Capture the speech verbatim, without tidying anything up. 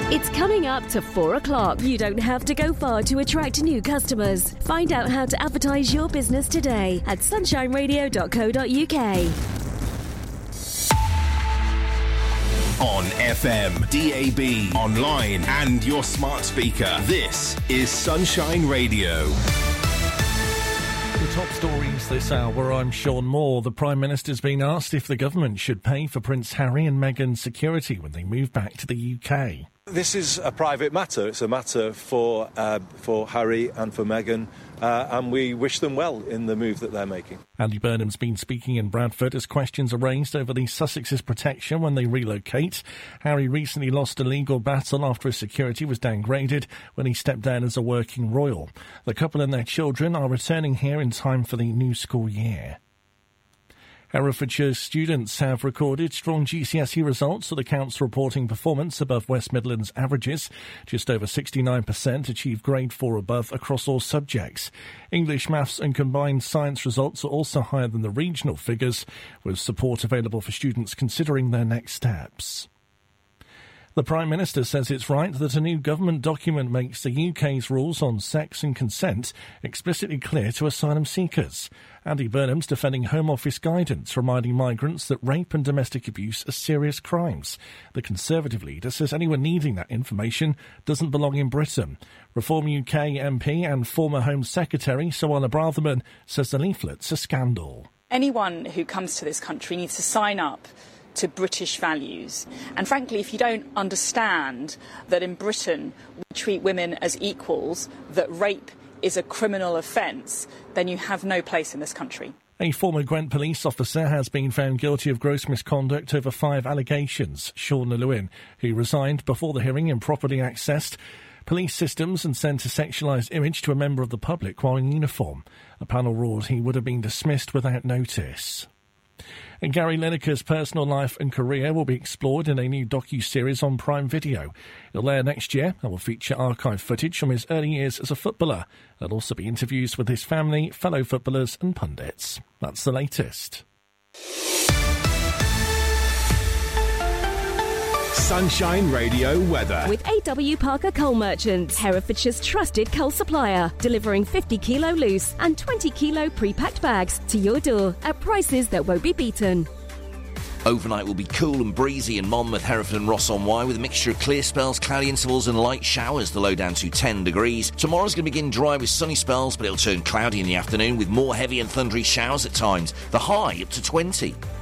It's coming up to four o'clock. You don't have to go far to attract new customers. Find out how to advertise your business today at sunshine radio dot co dot uk. On F M, D A B, online and your smart speaker. This is Sunshine Radio. The top stories this hour, I'm Sean Moore. The Prime Minister's been asked if the government should pay for Prince Harry and Meghan's security when they move back to the U K. This is a private matter. It's a matter for uh, for Harry and for Meghan, uh, and we wish them well in the move that they're making. Andy Burnham's been speaking in Bradford as questions are raised over the Sussex's protection when they relocate. Harry recently lost a legal battle after his security was downgraded when he stepped down as a working royal. The couple and their children are returning here in time for the new school year. Herefordshire students have recorded strong G C S E results, with accounts reporting performance above West Midlands averages. Just over sixty-nine percent achieved grade four above across all subjects. English, maths and combined science results are also higher than the regional figures, with support available for students considering their next steps. The Prime Minister says it's right that a new government document makes the U K's rules on sex and consent explicitly clear to asylum seekers. Andy Burnham's defending Home Office guidance, reminding migrants that rape and domestic abuse are serious crimes. The Conservative leader says anyone needing that information doesn't belong in Britain. Reform U K M P and former Home Secretary Suella Braverman says the leaflet's a scandal. Anyone who comes to this country needs to sign up to British values. And frankly, if you don't understand that in Britain we treat women as equals, that rape is a criminal offence, then you have no place in this country. A former Gwent police officer has been found guilty of gross misconduct over five allegations. Sean Llewellyn, who resigned before the hearing, improperly accessed police systems and sent a sexualised image to a member of the public while in uniform. A panel ruled he would have been dismissed without notice. And Gary Lineker's personal life and career will be explored in a new docu-series on Prime Video. It'll air next year and will feature archive footage from his early years as a footballer. There'll also be interviews with his family, fellow footballers and pundits. That's the latest. Sunshine Radio weather. With A W Parker Coal Merchants, Herefordshire's trusted coal supplier, delivering fifty kilo loose and twenty kilo pre-packed bags to your door at prices that won't be beaten. Overnight will be cool and breezy in Monmouth, Hereford and Ross-on-Wye, with a mixture of clear spells, cloudy intervals and light showers, the low down to ten degrees. Tomorrow's going to begin dry with sunny spells, but it'll turn cloudy in the afternoon with more heavy and thundery showers at times, the high up to twenty.